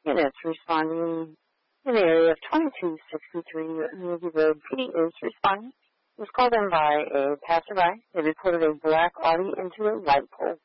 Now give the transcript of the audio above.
units responding in the area of 2263 Navy Road. PD is responding. It was called in by a passerby. They reported a black Audi into a light pole.